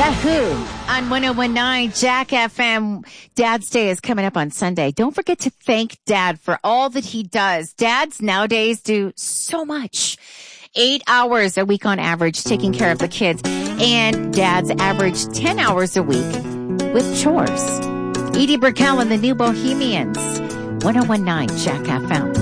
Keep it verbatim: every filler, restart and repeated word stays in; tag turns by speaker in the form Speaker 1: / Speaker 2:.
Speaker 1: Who on one oh one nine Jack F M. Dad's Day is coming up on Sunday. Don't forget to thank Dad for all that he does. Dads nowadays do so much. Eight hours a week on average taking care of the kids. And dads average ten hours a week with chores. Edie Brickell and the New Bohemians. one oh one nine Jack F M.